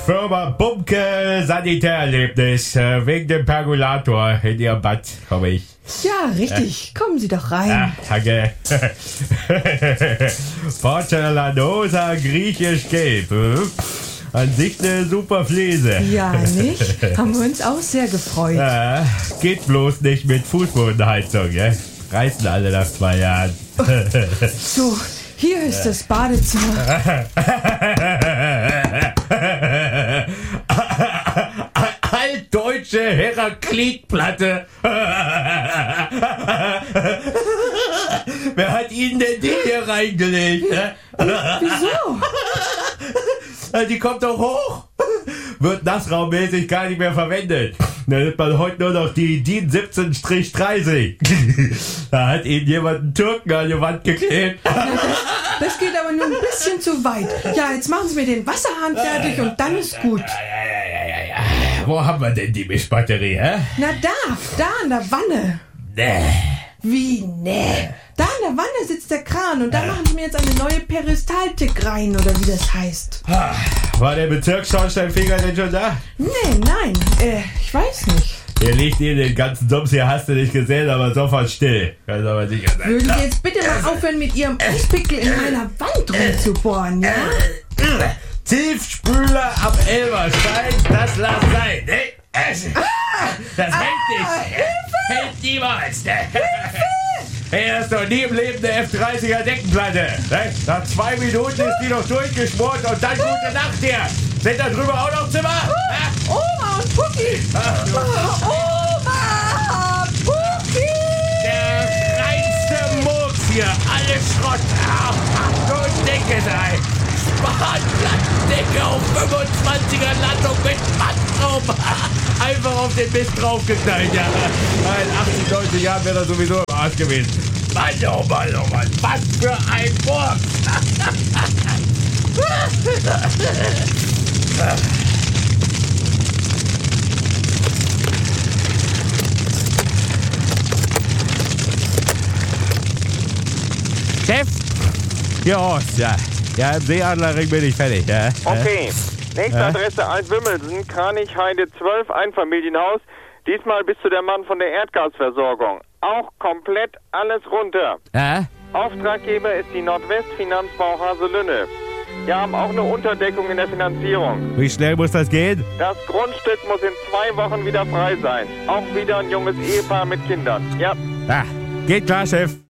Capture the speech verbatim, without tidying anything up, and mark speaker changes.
Speaker 1: Firma Bumke Sanitärerlebnis. Äh, wegen dem Pergolator in Ihrem Bad komme ich.
Speaker 2: Ja, richtig. Äh. Kommen Sie doch rein.
Speaker 1: Ja, danke. Porcelanosa griechisch gelb. An sich eine super Fliese.
Speaker 2: Ja, nicht? Haben wir uns auch sehr gefreut.
Speaker 1: Ja, geht bloß nicht mit Fußbodenheizung, ja? Reißen alle nach zwei Jahren.
Speaker 2: So, hier ist das Badezimmer.
Speaker 1: Altdeutsche Heraklitplatte. Wer hat Ihnen denn die hier reingelegt? Ne?
Speaker 2: Wieso?
Speaker 1: Die kommt doch hoch. Wird nassraummäßig gar nicht mehr verwendet. Da nimmt man heute nur noch die D I N siebzehn dreißig. Da hat Ihnen jemand einen Türken an die Wand geklebt.
Speaker 2: Das, das geht aber nur ein bisschen zu weit. Ja, jetzt machen Sie mir den Wasserhahn fertig und dann ist gut.
Speaker 1: Ja, ja, ja, ja, ja. Wo haben wir denn die Mischbatterie, hä?
Speaker 2: Na da, da an der Wanne.
Speaker 1: Nee.
Speaker 2: Wie, nee? Da an der Wanne sitzt der Kran und da machen Sie mir jetzt eine neue Peristaltik rein, oder wie das heißt.
Speaker 1: War der Bezirksschornsteinfeger denn schon da?
Speaker 2: Nee, nein, äh, ich weiß nicht.
Speaker 1: Der legt Ihnen den ganzen Dums hier, hast du nicht gesehen, aber sofort still. Kann aber sicher sein.
Speaker 2: Würden Sie jetzt bitte mal aufhören, mit Ihrem Eispickel in meiner Wand rumzubohren, ja?
Speaker 1: Tiefspüler am Elberstein, das lass sein, ne? Das hält nicht. Hält niemals, ne? Hey, das ist doch nie im Leben eine F dreißiger Deckenplatte. Ne? Nach zwei Minuten ist die noch durchgeschmort und dann gute Nacht hier. Sind da drüber auch noch Zimmer?
Speaker 2: Ah, Oma und Pucki!
Speaker 1: Ach,
Speaker 2: Oma! Pucki!
Speaker 1: Der reinste Murks hier, alles Schrott. Ach, so dicke sei. Spanplattendecke auf fünfundzwanziger Landung mit Mann drauf. Einfach auf den Mist draufgeknallt, ja. In achtzig, neunzig Jahren wäre das sowieso im Arsch gewesen. Mann, oh Mann, oh Mann, was für ein Murks. Chef? Hier Horst, ja. Ja, im Seeadlerring bin ich fertig, ja.
Speaker 3: Okay. Nächste
Speaker 1: Ja?
Speaker 3: Adresse Altwimmelsen, Kranichheide zwölf, Einfamilienhaus. Diesmal bist du der Mann von der Erdgasversorgung. Auch komplett alles runter.
Speaker 1: Ja?
Speaker 3: Auftraggeber ist die Nordwestfinanzbau Haselünne. Wir haben auch eine Unterdeckung in der Finanzierung.
Speaker 1: Wie schnell muss das gehen?
Speaker 3: Das Grundstück muss in zwei Wochen wieder frei sein. Auch wieder ein junges Ehepaar mit Kindern. Ja.
Speaker 1: Ah, geht klar, Chef.